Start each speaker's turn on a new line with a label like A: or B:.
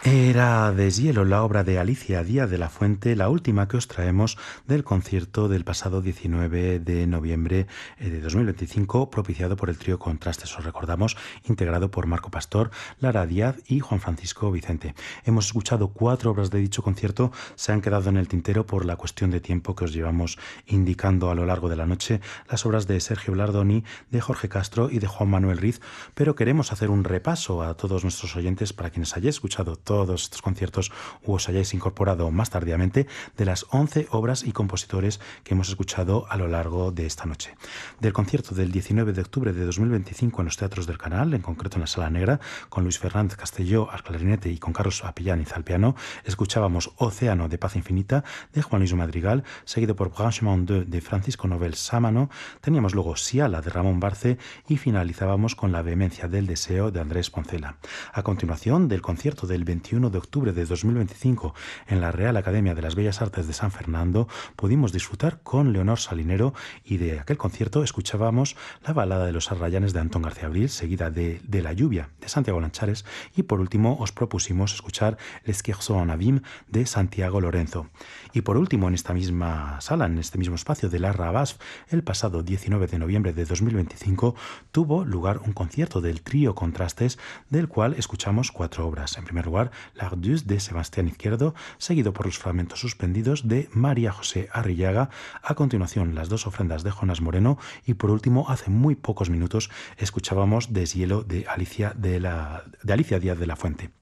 A: Era Deshielo, la obra de Alicia Díaz de la Fuente, la última que os traemos del concierto del pasado 19 de noviembre de 2025, propiciado por el trío Contrastes, os recordamos, integrado por Marco Pastor, Lara Díaz y Juan Francisco Vicente. Hemos escuchado 4 obras de dicho concierto, se han quedado en el tintero por la cuestión de tiempo que os llevamos indicando a lo largo de la noche, las obras de Sergio Blardoni, de Jorge Castro y de Juan Manuel Riz, pero queremos hacer un repaso a todos nuestros oyentes para quienes hayáis escuchado todos estos conciertos o os hayáis incorporado más tardíamente, de las 11 obras y compositores que hemos escuchado a lo largo de esta noche. Del concierto del 19 de octubre de 2025 en los teatros del Canal, en concreto en la Sala Negra, con Luis Fernández Castelló al clarinete y con Carlos Apellaniz al piano, escuchábamos Océano de Paz Infinita de Juan Luis Madrigal, seguido por Branchement 2 de Francisco Nobel Sámano, teníamos luego Siala de Ramón Barce y finalizábamos con La vehemencia del deseo de Andrés Poncela. A continuación, del concierto del 21 de octubre de 2025 en la Real Academia de las Bellas Artes de San Fernando, pudimos disfrutar con Leonor Salinero y de aquel concierto escuchábamos la balada de los Arrayanes de Antón García Abril, seguida de La lluvia de Santiago Lanchares y por último os propusimos escuchar L'Esquerzo en Abîme de Santiago Lorenzo. Y por último, en esta misma sala, en este mismo espacio de la Rabasf, el pasado 19 de noviembre de 2025 tuvo lugar un concierto del trío Contrastes, del cual escuchamos 4 obras. En primer lugar, L'Ardus de Sebastián Izquierdo, seguido por los fragmentos suspendidos de María José Arrillaga, a continuación las 2 ofrendas de Jonas Moreno y por último, hace muy pocos minutos, escuchábamos Deshielo de Alicia Díaz de la Fuente.